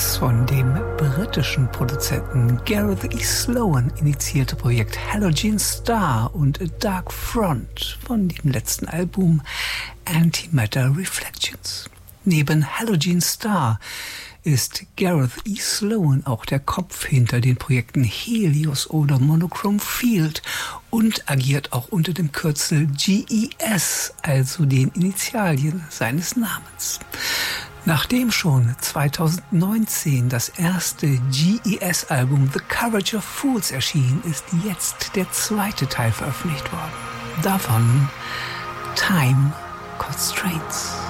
Das von dem britischen Produzenten Gareth E. Sloan initiierte Projekt Halogen Star und A Dark Front von dem letzten Album Antimatter Reflections. Neben Halogen Star ist Gareth E. Sloan auch der Kopf hinter den Projekten Helios oder Monochrome Field und agiert auch unter dem Kürzel GES, also den Initialien seines Namens. Nachdem schon 2019 das erste GES-Album The Courage of Fools erschien, ist jetzt der zweite Teil veröffentlicht worden. Davon Time Constraints.